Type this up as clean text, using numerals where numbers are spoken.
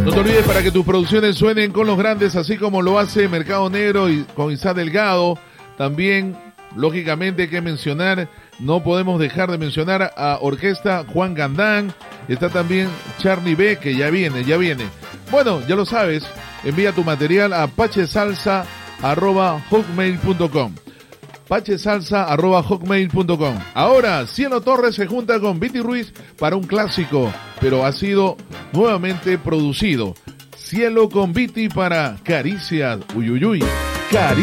No te olvides, para que tus producciones suenen con los grandes, así como lo hace Mercado Negro y con Isaac Delgado. También, lógicamente, hay que mencionar, no podemos dejar de mencionar a Orquesta Juan Gandán. Está también Charlie B, que ya viene. Bueno, ya lo sabes, envía tu material a pachesalsa@hotmail.com. pachesalsa@hotmail.com. Ahora, Cielo Torres se junta con Viti Ruiz para un clásico, pero ha sido nuevamente producido. Cielo con Viti para Caricias. Uyuyuy. Caricias.